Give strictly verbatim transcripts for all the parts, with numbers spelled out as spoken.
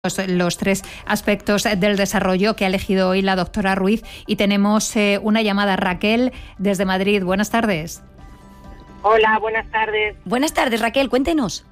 Los, los tres aspectos del desarrollo que ha elegido hoy la doctora Ruiz, y tenemos eh, una llamada. Raquel, desde Madrid. Buenas tardes. Hola, buenas tardes. Buenas tardes, Raquel, cuéntenos.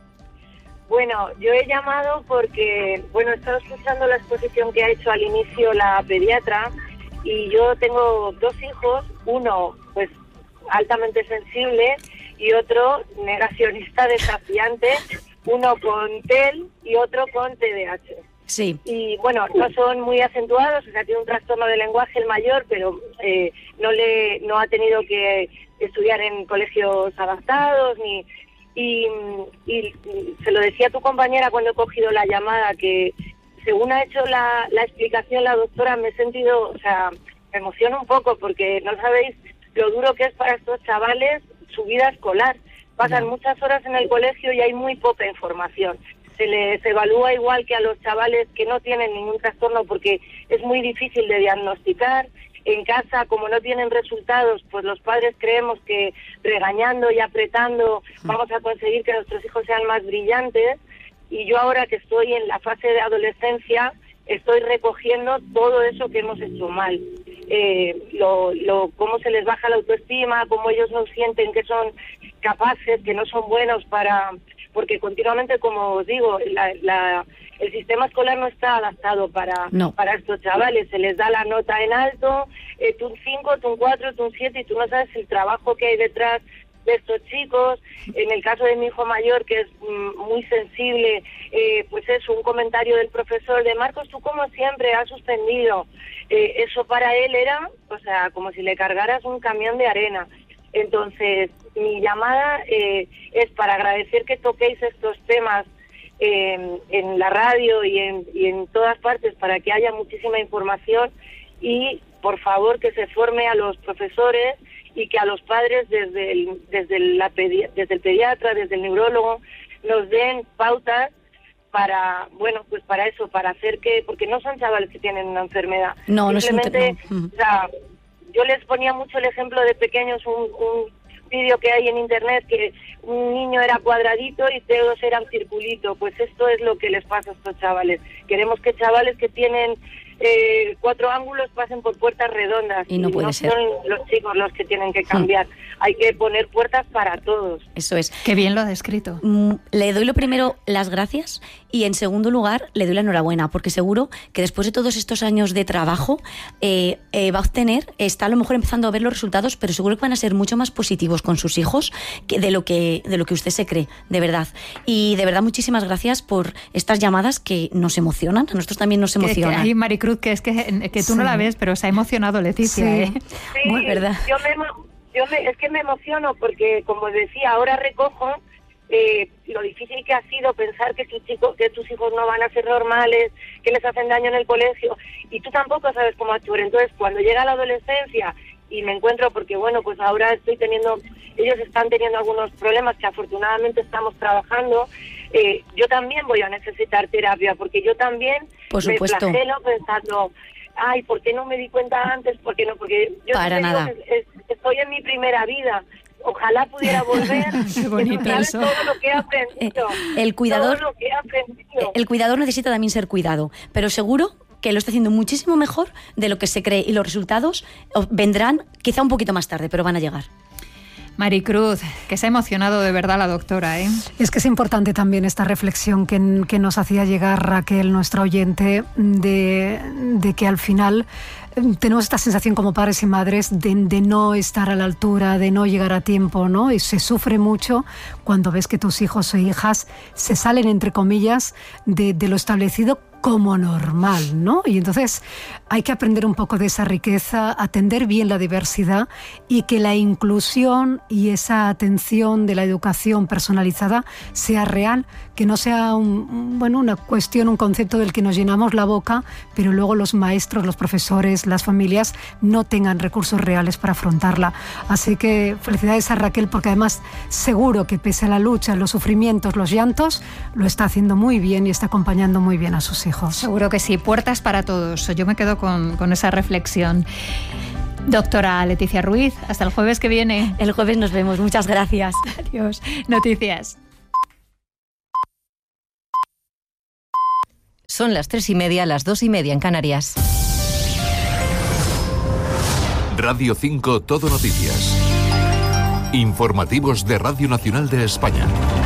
Bueno, yo he llamado porque, bueno, he estado escuchando la exposición que ha hecho al inicio la pediatra, y yo tengo dos hijos, uno pues altamente sensible y otro negacionista desafiante, uno con T E L y otro con T D A H. Sí. Y bueno, no son muy acentuados, o sea, tiene un trastorno de lenguaje el mayor, pero eh, no le no ha tenido que estudiar en colegios adaptados, ni y, y, y se lo decía a tu compañera cuando he cogido la llamada, que según ha hecho la, la explicación la doctora, me he sentido, o sea, me emociona un poco, porque no sabéis lo duro que es para estos chavales su vida escolar. Pasan no. muchas horas en el colegio y hay muy poca información. Se les evalúa igual que a los chavales que no tienen ningún trastorno, porque es muy difícil de diagnosticar. En casa, como no tienen resultados, pues los padres creemos que regañando y apretando vamos a conseguir que nuestros hijos sean más brillantes. Y yo, ahora que estoy en la fase de adolescencia, estoy recogiendo todo eso que hemos hecho mal. Eh, lo, lo, cómo se les baja la autoestima, cómo ellos no sienten que son capaces, que no son buenos para... Porque continuamente, como os digo, la, la, el sistema escolar no está adaptado para, no. para estos chavales. Se les da la nota en alto, eh, tú un cinco, tú un cuatro, tú un siete, y tú no sabes el trabajo que hay detrás de estos chicos. En el caso de mi hijo mayor, que es mm, muy sensible, eh, pues eso, un comentario del profesor de Marcos, tú como siempre has suspendido. Eh, eso para él era, o sea, como si le cargaras un camión de arena. Entonces, mi llamada eh, es para agradecer que toquéis estos temas eh, en la radio y en, y en todas partes, para que haya muchísima información, y por favor que se forme a los profesores y que a los padres desde el, desde la pedi- desde el pediatra, desde el neurólogo, nos den pautas para, bueno, pues para eso, para hacer que, porque no son chavales que tienen una enfermedad. No, simplemente, no es un... o sea, yo les ponía mucho el ejemplo de pequeños, un, un vídeo que hay en internet, que un niño era cuadradito y todos eran circulito. Pues esto es lo que les pasa a estos chavales. Queremos que chavales que tienen eh, cuatro ángulos pasen por puertas redondas, y no, y puede no ser. son los chicos los que tienen que cambiar. Hmm. Hay que poner puertas para todos. Eso es. Qué bien lo ha descrito. Mm, le doy lo primero las gracias, y en segundo lugar le doy la enhorabuena, porque seguro que después de todos estos años de trabajo eh, eh, va a obtener, está a lo mejor empezando a ver los resultados, pero seguro que van a ser mucho más positivos con sus hijos que de lo que de lo que usted se cree, de verdad. Y de verdad, muchísimas gracias por estas llamadas que nos emocionan, a nosotros también nos emocionan. Que, que, ay, Maricruz, que es que, que tú sí. no la ves, pero se ha emocionado Leticia. Sí, ¿eh? sí, bueno, ¿verdad? Yo me, yo me, es que me emociono porque, como decía, ahora recojo eh, lo difícil que ha sido pensar que tus chicos, que tus hijos no van a ser normales, que les hacen daño en el colegio, y tú tampoco sabes cómo actuar. Entonces, cuando llega la adolescencia y me encuentro, porque bueno, pues ahora estoy teniendo, ellos están teniendo algunos problemas que afortunadamente estamos trabajando, eh, yo también voy a necesitar terapia, porque yo también Por me supuesto. flagelo pensando, ay, ¿por qué no me di cuenta antes? ¿Por qué no? Porque yo Para nada. Es, estoy en mi primera vida. Ojalá pudiera volver. Qué bonito eso. Todo lo que he aprendido. El cuidador, todo lo que he aprendido. El cuidador necesita también ser cuidado, pero seguro que lo está haciendo muchísimo mejor de lo que se cree, y los resultados vendrán quizá un poquito más tarde, pero van a llegar. Maricruz, que se ha emocionado de verdad la doctora, ¿eh? Es que es importante también esta reflexión que, que nos hacía llegar Raquel, nuestra oyente, de, de que al final tenemos esta sensación como padres y madres de, de no estar a la altura, de no llegar a tiempo, ¿no? Y se sufre mucho cuando ves que tus hijos o hijas se salen, entre comillas, de, de lo establecido como normal, ¿no? Y entonces hay que aprender un poco de esa riqueza, atender bien la diversidad, y que la inclusión y esa atención de la educación personalizada sea real, que no sea un, bueno, una cuestión, un concepto del que nos llenamos la boca, pero luego los maestros, los profesores, las familias no tengan recursos reales para afrontarla. Así que felicidades a Raquel, porque además seguro que pese a la lucha, los sufrimientos, los llantos, lo está haciendo muy bien y está acompañando muy bien a sus hijos. Seguro que sí, puertas para todos. Yo me quedo con, con esa reflexión. Doctora Leticia Ruiz, hasta el jueves que viene. El jueves nos vemos, muchas gracias. Adiós. Noticias. Son las tres y media, las dos y media en Canarias. Radio cinco Todo Noticias. Informativos de Radio Nacional de España.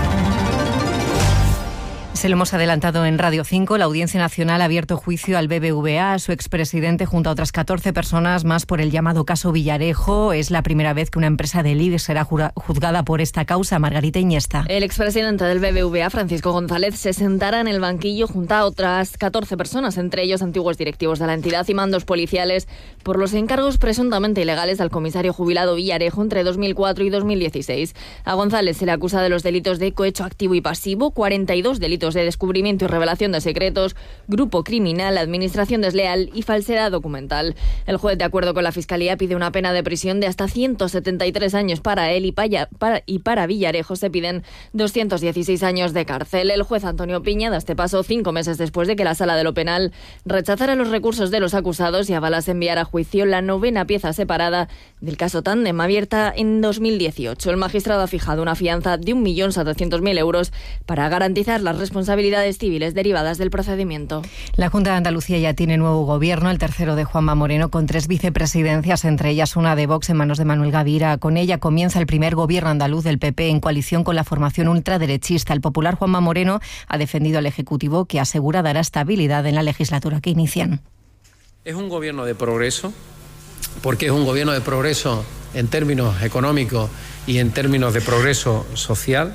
Se lo hemos adelantado en Radio cinco. La Audiencia Nacional ha abierto juicio al B B V A, a su expresidente, junto a otras catorce personas más por el llamado caso Villarejo. Es la primera vez que una empresa del I B E X será juzgada por esta causa. Margarita Iniesta. El expresidente del B B V A, Francisco González, se sentará en el banquillo junto a otras catorce personas, entre ellos antiguos directivos de la entidad y mandos policiales, por los encargos presuntamente ilegales al comisario jubilado Villarejo entre dos mil cuatro y dos mil dieciséis. A González se le acusa de los delitos de cohecho activo y pasivo, cuarenta y dos delitos de descubrimiento y revelación de secretos, grupo criminal, administración desleal y falsedad documental. El juez, de acuerdo con la Fiscalía, pide una pena de prisión de hasta ciento setenta y tres años para él y para, para, y para Villarejo se piden doscientos dieciséis años de cárcel. El juez Antonio Piña da este paso cinco meses después de que la Sala de lo Penal rechazara los recursos de los acusados y avalase enviar a juicio la novena pieza separada del caso Tándem, abierta en dos mil dieciocho. El magistrado ha fijado una fianza de un millón setecientos mil euros para garantizar las responsabilidades civiles derivadas del procedimiento. La Junta de Andalucía ya tiene nuevo gobierno, el tercero de Juanma Moreno, con tres vicepresidencias, entre ellas una de Vox en manos de Manuel Gavira. Con ella comienza el primer gobierno andaluz del P P en coalición con la formación ultraderechista. El popular Juanma Moreno ha defendido al Ejecutivo, que asegura dará estabilidad en la legislatura que inician. Es un gobierno de progreso, porque es un gobierno de progreso en términos económicos y en términos de progreso social,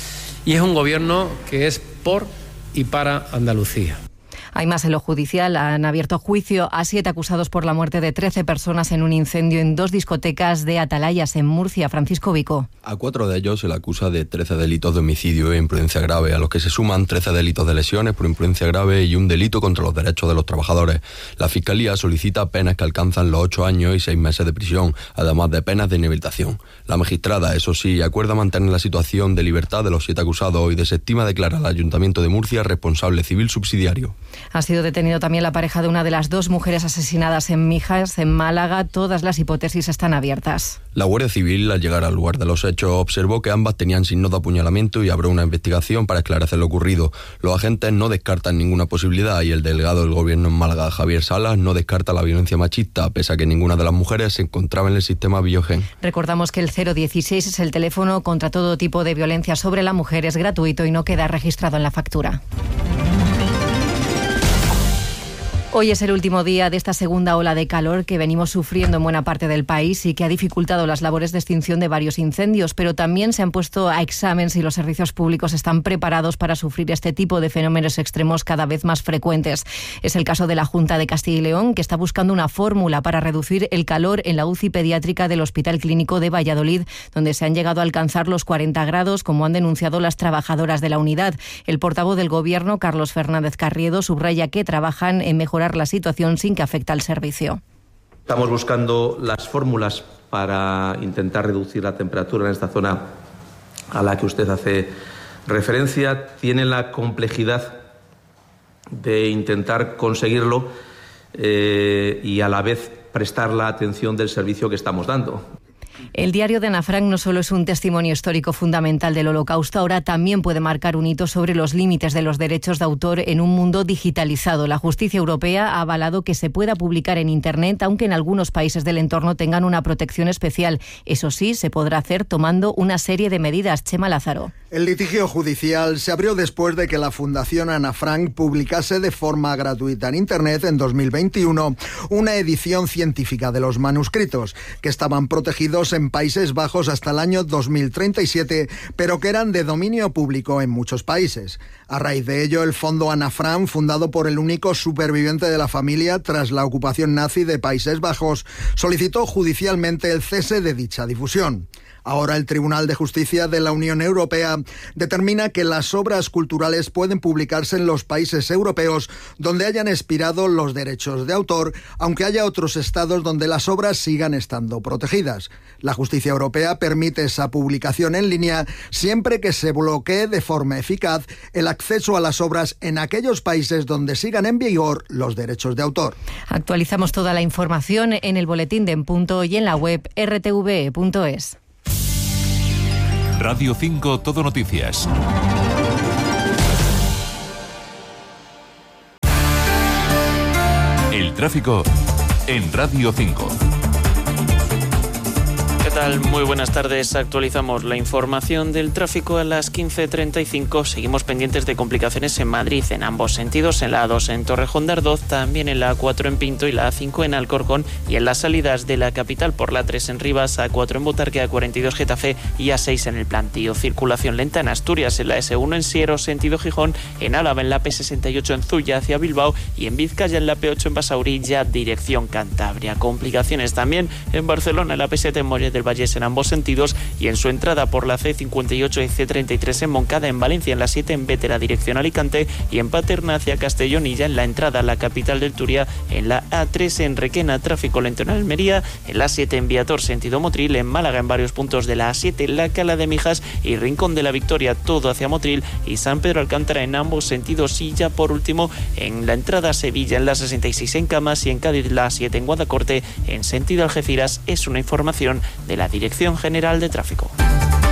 y es un gobierno que es por y para Andalucía. Hay más en lo judicial. Han abierto juicio a siete acusados por la muerte de trece personas en un incendio en dos discotecas de Atalayas, en Murcia. Francisco Vico. A cuatro de ellos se le acusa de trece delitos de homicidio e imprudencia grave, a los que se suman trece delitos de lesiones por imprudencia grave y un delito contra los derechos de los trabajadores. La Fiscalía solicita penas que alcanzan los ocho años y seis meses de prisión, además de penas de inhabilitación. La magistrada, eso sí, acuerda mantener la situación de libertad de los siete acusados y desestima declarar al Ayuntamiento de Murcia responsable civil subsidiario. Ha sido detenido también la pareja de una de las dos mujeres asesinadas en Mijas, en Málaga. Todas las hipótesis están abiertas. La Guardia Civil, al llegar al lugar de los hechos, observó que ambas tenían signos de apuñalamiento y abrió una investigación para esclarecer lo ocurrido. Los agentes no descartan ninguna posibilidad y el delegado del Gobierno en Málaga, Javier Salas, no descarta la violencia machista, pese a que ninguna de las mujeres se encontraba en el sistema Biogen. Recordamos que el cero dieciséis es el teléfono contra todo tipo de violencia sobre la mujer, es gratuito y no queda registrado en la factura. Hoy es el último día de esta segunda ola de calor que venimos sufriendo en buena parte del país y que ha dificultado las labores de extinción de varios incendios, pero también se han puesto a examen si los servicios públicos están preparados para sufrir este tipo de fenómenos extremos cada vez más frecuentes. Es el caso de la Junta de Castilla y León, que está buscando una fórmula para reducir el calor en la U C I pediátrica del Hospital Clínico de Valladolid, donde se han llegado a alcanzar los cuarenta grados, como han denunciado las trabajadoras de la unidad. El portavoz del Gobierno, Carlos Fernández Carriedo, subraya que trabajan en mejorar la situación sin que afecte al servicio. Estamos buscando las fórmulas para intentar reducir la temperatura en esta zona a la que usted hace referencia. Tiene la complejidad de intentar conseguirlo eh, y a la vez prestar la atención del servicio que estamos dando. El diario de Ana Frank no solo es un testimonio histórico fundamental del Holocausto, ahora también puede marcar un hito sobre los límites de los derechos de autor en un mundo digitalizado. La justicia europea ha avalado que se pueda publicar en Internet, aunque en algunos países del entorno tengan una protección especial. Eso sí, se podrá hacer tomando una serie de medidas. Chema Lázaro. El litigio judicial se abrió después de que la Fundación Ana Frank publicase de forma gratuita en Internet en dos mil veintiuno una edición científica de los manuscritos, que estaban protegidos en Países Bajos hasta el año dos mil treinta y siete, pero que eran de dominio público en muchos países. A raíz de ello, el Fondo Ana Frank, fundado por el único superviviente de la familia tras la ocupación nazi de Países Bajos, solicitó judicialmente el cese de dicha difusión. Ahora el Tribunal de Justicia de la Unión Europea determina que las obras culturales pueden publicarse en los países europeos donde hayan expirado los derechos de autor, aunque haya otros estados donde las obras sigan estando protegidas. La justicia europea permite esa publicación en línea siempre que se bloquee de forma eficaz el acceso a las obras en aquellos países donde sigan en vigor los derechos de autor. Actualizamos toda la información en el boletín de En Punto y en la web r t v e punto es. Radio cinco Todo Noticias. tráfico en Radio cinco. ¿Qué tal? Muy buenas tardes. Actualizamos la información del tráfico a las quince treinta y cinco. Seguimos pendientes de complicaciones en Madrid en ambos sentidos, en la A dos en Torrejón de Ardoz, también en la A cuatro en Pinto y la A cinco en Alcorcón, y en las salidas de la capital por la A tres en Rivas, A cuatro en Butarque, A cuarenta y dos Getafe y A seis en el Plantío. Circulación lenta en Asturias, en la ese uno en Siero, sentido Gijón, en Álava en la P sesenta y ocho en Zuya hacia Bilbao y en Vizcaya en la P ocho en Basauri, ya dirección Cantabria. Complicaciones también en Barcelona, en la P siete en Mollet del Vallés en ambos sentidos y en su entrada por la C cincuenta y ocho y C treinta y tres en Moncada, en Valencia en la siete en Bétera dirección Alicante y en Paterna hacia Castellón, y ya en la entrada a la capital del Turia en la A tres en Requena, tráfico lento en Almería, en la siete en Viator sentido Motril, en Málaga en varios puntos de la A siete, la Cala de Mijas y Rincón de la Victoria, todo hacia Motril, y San Pedro Alcántara en ambos sentidos, y ya por último en la entrada a Sevilla en la sesenta y seis en Camas y en Cádiz la A siete en Guadacorte en sentido Algeciras. Es una información de la Dirección General de Tráfico.